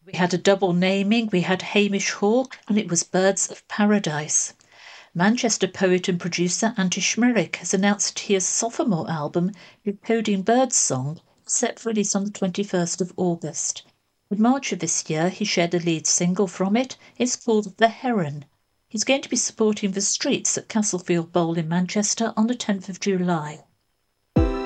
We had a double naming. We had Hamish Hawke, and it was Birds of Paradise. Manchester poet and producer Andy Schmerich has announced his sophomore album, Decoding Birdsong, is set for release on the 21st of August. In March of this year, he shared the lead single from it. It's called The Heron. He's going to be supporting The Streets at Castlefield Bowl in Manchester on the 10th of July.